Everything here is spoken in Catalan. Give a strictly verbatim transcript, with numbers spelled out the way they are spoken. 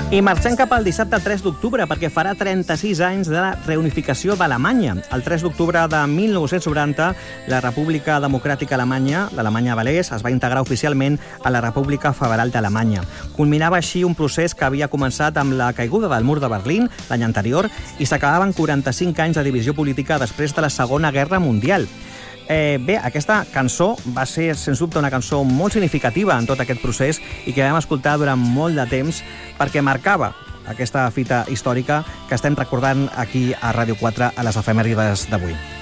I marxem cap al dissabte tres d'octubre, perquè farà trenta-sis anys de la reunificació d'Alemanya. El tres d'octubre de mil nou-cents noranta, la República Democràtica Alemanya, l'Alemanya de l'Est, es va integrar oficialment a la República Federal d'Alemanya. Culminava així un procés que havia començat amb la caiguda del mur de Berlín l'any anterior i s'acabaven quaranta-cinc anys de divisió política després de la Segona Guerra Mundial. Eh, bé, aquesta cançó va ser, sens dubte, una cançó molt significativa en tot aquest procés i que vam escoltar durant molt de temps perquè marcava aquesta fita històrica que estem recordant aquí a Ràdio quatre a les efemèrides d'avui.